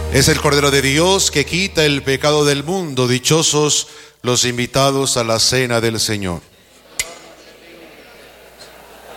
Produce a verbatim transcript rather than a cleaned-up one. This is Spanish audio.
Es el Cordero de Dios que quita el pecado del mundo. Dichosos los invitados a la cena del Señor.